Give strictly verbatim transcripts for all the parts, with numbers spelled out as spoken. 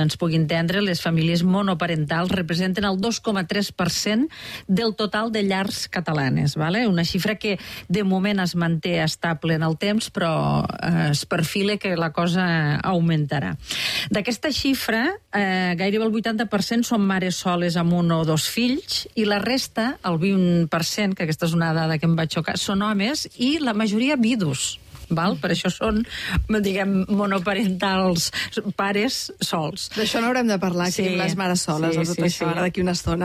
ens pugui entendre, les famílies monoparentals representen el dos coma tres per cent del total de llars catalanes, vale? Una xifra que de moment es manté estable en el temps, però eh, es perfila que la cosa augmentarà. D'aquesta xifra, eh, gairebé el vuitanta per cent són mares soles amb un o dos fills, i la resta, el vint per cent, que aquesta és una dada que em va xocar, són homes i la majoria vidus. Val? Per això són, diguem, monoparentals, pares sols. D'això n'haurem de parlar aquí, sí, amb les mares soles, sí, o tot sí, això, sí. ara d'aquí una estona.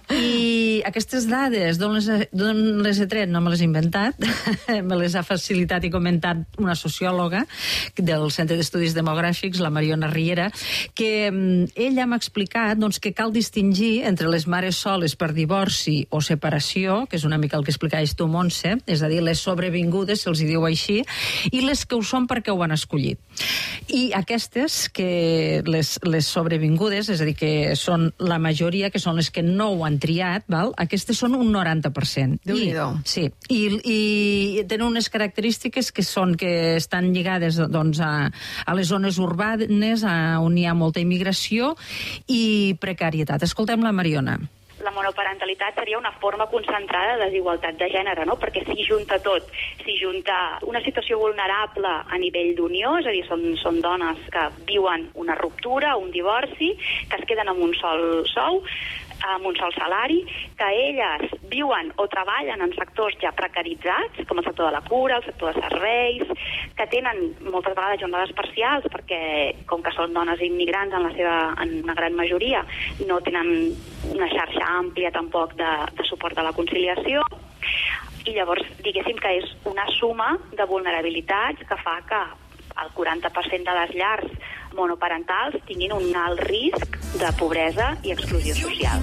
I aquestes dades, d'on les, d'on les he tret? No me les he inventat, me les ha facilitat i comentat una sociòloga del Centre d'Estudis Demogràfics, la Mariona Riera, que ella m'ha explicat doncs, que cal distingir entre les mares soles per divorci o separació, que és una mica el que explicaves tu, Montse, és a dir, les sobrevingudes, se'ls hi diu així, i les que ho són perquè ho han escollit. I aquestes, que les, les sobrevingudes, és a dir, que són la majoria, que són les que no ho han triat, val? Aquestes són un noranta per cent. Déu-n'hi-do. Sí, i, i tenen unes característiques que són que estan lligades doncs, a, a les zones urbanes, a on hi ha molta immigració i precarietat. Escoltem la Mariona. La monoparentalitat seria una forma concentrada de desigualtat de gènere, no? Perquè s'hi junta tot. S'hi junta una situació vulnerable a nivell d'unió, és a dir, són, són dones que viuen una ruptura, un divorci, que es queden amb un sol sou, amb un sol salari, que elles viuen o treballen en sectors ja precaritzats, com el sector de la cura, el sector de serveis, que tenen moltes vegades jornades parcials, perquè com que són dones immigrants en la seva, en una gran majoria, no tenen una xarxa àmplia tampoc de, de suport a la conciliació, i llavors diguéssim que és una suma de vulnerabilitats que fa que el quaranta per cent de les llars monoparentals tinguin un alt risc de pobresa i exclusió social.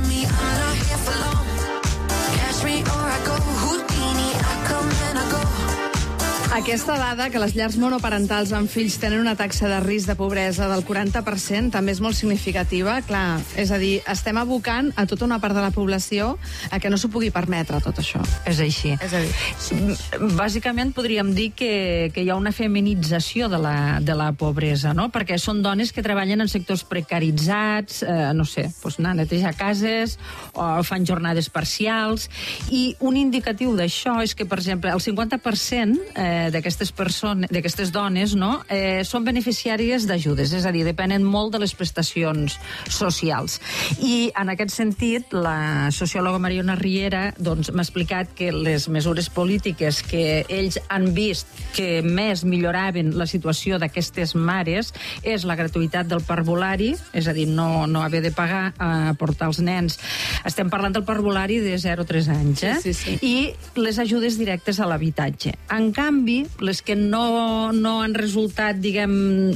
Aquesta dada, que les llars monoparentals amb fills tenen una taxa de risc de pobresa del quaranta per cent, també és molt significativa. Clar, és a dir, estem abocant a tota una part de la població a que no s'ho pugui permetre, tot això. És així. És a dir, bàsicament podríem dir que, que hi ha una feminització de la, de la pobresa, no? Perquè són dones que treballen en sectors precaritzats, eh, no sé, doncs anar a netejar cases, o fan jornades parcials, i un indicatiu d'això és que, per exemple, el cinquanta per cent eh, d'aquestes persones, d'aquestes dones, no, eh, són beneficiàries d'ajudes, és a dir, depenen molt de les prestacions socials. I en aquest sentit, la sociòloga Mariona Riera doncs, m'ha explicat que les mesures polítiques que ells han vist que més milloraven la situació d'aquestes mares és la gratuïtat del parvulari, és a dir, no, no haver de pagar a portar els nens. Estem parlant del parvulari de zero a tres anys, eh? Sí, sí, sí. I les ajudes directes a l'habitatge. En canvi, les que no, no han resultat, diguem,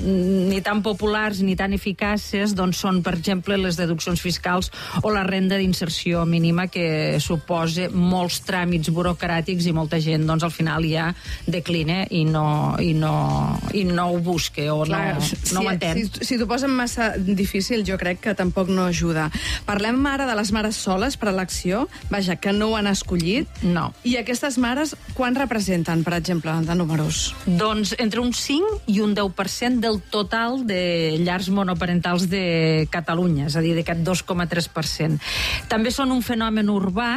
ni tan populars ni tan eficaces, doncs són, per exemple, les deduccions fiscals o la renda d'inserció mínima, que suposa molts tràmits burocràtics i molta gent, doncs, al final ja declina i no, i no, i no ho busca o clar, no, si, no ho entén. Si, si t'ho posen massa difícil, jo crec que tampoc no ajuda. Parlem ara de les mares soles per elecció, vaja, que no ho han escollit. No. I aquestes mares, quan representen, per exemple, de números? Doncs entre un cinc i un deu per cent del total de llars monoparentals de Catalunya, és a dir, d'aquest dos coma tres per cent. També són un fenomen urbà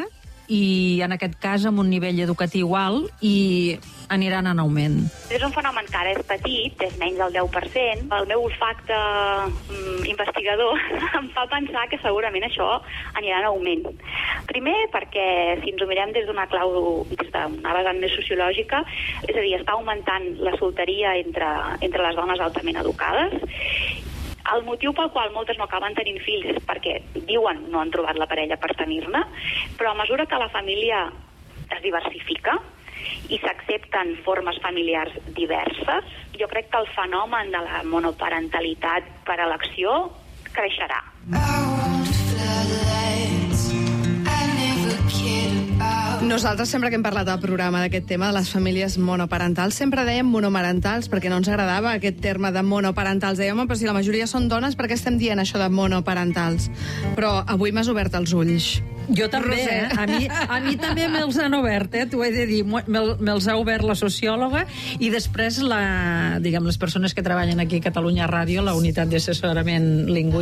i, en aquest cas, amb un nivell educatiu alt i aniran en augment. És un fenomen que ara és petit, és menys del deu per cent. El meu olfacte mm, investigador em fa pensar que segurament això anirà en augment. Primer, perquè si ens ho mirem des d'una clau, des d'una vessant més sociològica, és a dir, està augmentant la solteria entre, entre les dones altament educades. El motiu pel qual moltes no acaben tenint fills és perquè diuen no han trobat la parella per tenir-ne, però a mesura que la família es diversifica i s'accepten formes familiars diverses, jo crec que el fenomen de la monoparentalitat per elecció creixerà. Nosaltres, sempre que hem parlat al programa d'aquest tema de les famílies monoparentals, sempre dèiem monomarentals, perquè no ens agradava aquest terme de monoparentals. Dèiem, home, però si la majoria són dones, per què estem dient això de monoparentals? Però avui m'has obert els ulls. Jo també, Roser. eh? A mi, a mi també me'ls han obert, eh? T'ho he de dir. Me'ls me ha obert la sociòloga i després la, diguem, les persones que treballen aquí a Catalunya Ràdio, la unitat d'assessorament lingüístic,